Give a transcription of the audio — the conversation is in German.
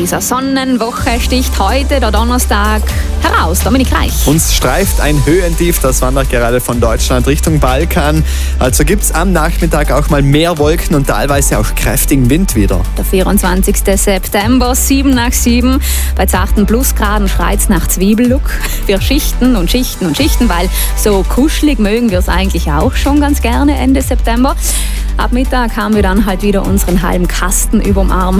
dieser Sonnenwoche sticht heute der Donnerstag heraus. Dominik Reich. Uns streift ein Höhentief, das wandert gerade von Deutschland Richtung Balkan. Also gibt es am Nachmittag auch mal mehr Wolken und teilweise auch kräftigen Wind wieder. Der 24. September, 7 nach 7. Bei zarten Plusgraden schreit es nach Zwiebellook. Wir schichten und schichten und schichten, weil so kuschelig mögen wir es eigentlich auch schon ganz gerne Ende September. Ab Mittag haben wir dann halt wieder unseren halben Kasten überm Arm.